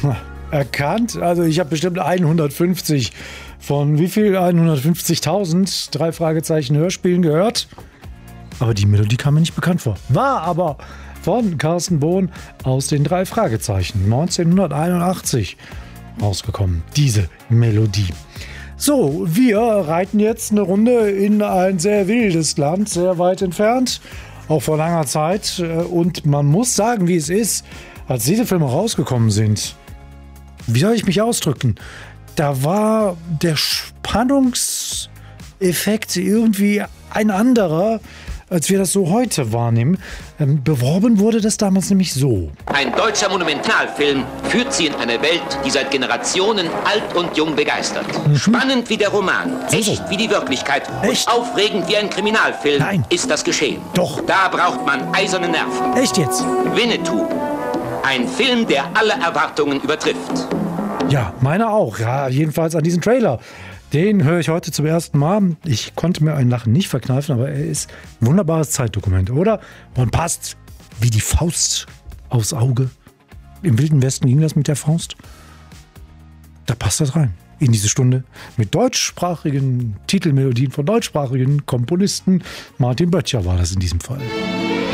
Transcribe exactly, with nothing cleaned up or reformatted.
Erkannt? Also ich habe bestimmt hundertfünfzig von wie viel? hundertfünfzigtausend drei Fragezeichen Hörspielen gehört. Aber die Melodie kam mir nicht bekannt vor. War aber von Carsten Bohn aus den drei Fragezeichen neunzehnhunderteinundachtzig rausgekommen. Diese Melodie. So, wir reiten jetzt eine Runde in ein sehr wildes Land, sehr weit entfernt, auch vor langer Zeit. Und man muss sagen, wie es ist, als diese Filme rausgekommen sind, wie soll ich mich ausdrücken? Da war der Spannungseffekt irgendwie ein anderer, als wir das so heute wahrnehmen. Ähm, beworben wurde das damals nämlich so. Ein deutscher Monumentalfilm führt Sie in eine Welt, die seit Generationen alt und jung begeistert. Mhm. Spannend wie der Roman, echt wie die Wirklichkeit Echt? und aufregend wie ein Kriminalfilm Nein. ist das geschehen. Doch. Da braucht man eiserne Nerven. Echt jetzt? Winnetou. Ein Film, der alle Erwartungen übertrifft. Ja, meine auch. Ja, jedenfalls an diesen Trailer. Den höre ich heute zum ersten Mal. Ich konnte mir ein Lachen nicht verkneifen, aber er ist ein wunderbares Zeitdokument, oder? Und passt wie die Faust aufs Auge. Im Wilden Westen ging das mit der Faust. Da passt das rein. In diese Stunde mit deutschsprachigen Titelmelodien von deutschsprachigen Komponisten. Martin Böttcher war das in diesem Fall.